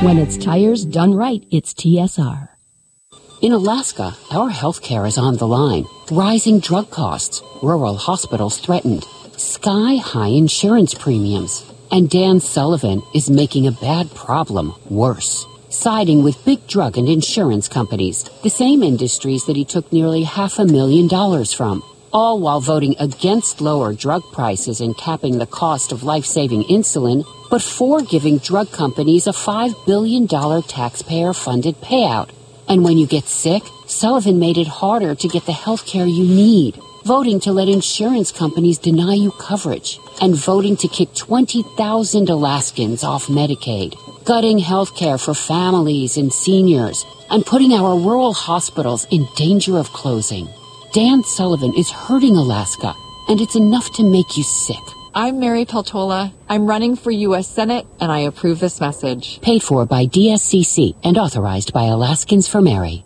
When it's tires done right, it's TSR. In Alaska, our health care is on the line. Rising drug costs, rural hospitals threatened, sky-high insurance premiums. And Dan Sullivan is making a bad problem worse, siding with big drug and insurance companies, the same industries that he took nearly $500,000 from, all while voting against lower drug prices and capping the cost of life-saving insulin, but for giving drug companies a $5 billion taxpayer-funded payout. And when you get sick, Sullivan made it harder to get the health care you need, voting to let insurance companies deny you coverage, and voting to kick 20,000 Alaskans off Medicaid, gutting health care for families and seniors, and putting our rural hospitals in danger of closing. Dan Sullivan is hurting Alaska, and it's enough to make you sick. I'm Mary Peltola. I'm running for U.S. Senate, and I approve this message. Paid for by DSCC and authorized by Alaskans for Mary.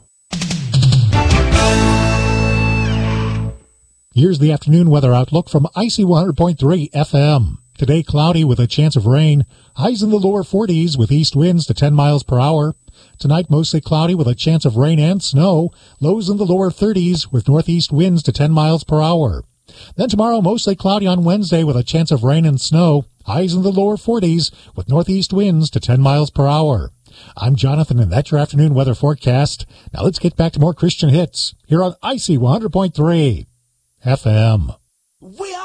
Here's the afternoon weather outlook from Icy 100.3 FM. Today, cloudy with a chance of rain. Highs in the lower 40s with east winds to 10 miles per hour. Tonight, mostly cloudy with a chance of rain and snow. Lows in the lower 30s with northeast winds to 10 miles per hour. Then tomorrow, mostly cloudy on Wednesday with a chance of rain and snow. Highs in the lower 40s with northeast winds to 10 miles per hour. I'm Jonathan, and that's your afternoon weather forecast. Now let's get back to more Christian hits here on Icy 100.3 FM.